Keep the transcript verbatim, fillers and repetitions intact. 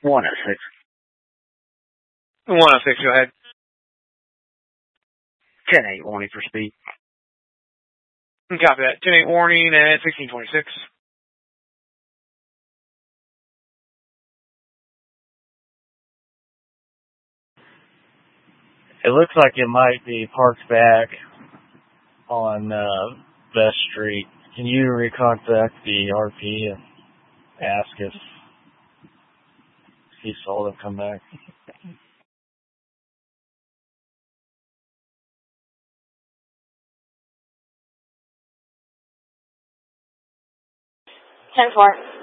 one oh six. one oh six, go ahead. ten eight warning for speed. Copy that. ten eight warning at sixteen twenty-six. It looks like it might be parked back on uh, Best Street. Can you recontact the R P and ask if he saw them come back? ten four.